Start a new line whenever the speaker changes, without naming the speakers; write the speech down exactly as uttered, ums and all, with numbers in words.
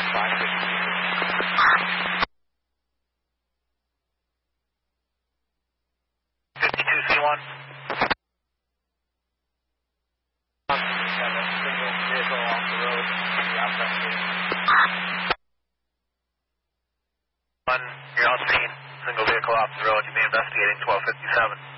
five fifty.
fifty-two C one.
Got a single vehicle off the road. The outside gate.
One, you're on scene. Single vehicle off the road. You may be investigating twelve fifty-seven.